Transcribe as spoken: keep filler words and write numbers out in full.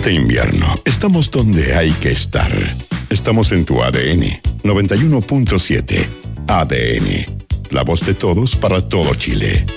Este invierno estamos donde hay que estar. Estamos en tu A D N noventa y uno punto siete. A D N, la voz de todos para todo Chile.